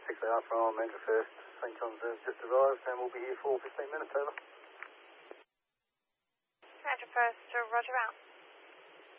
6AR from Angel First, St John's has just arrived and we'll be here for 15 minutes, over. Angel First, roger out.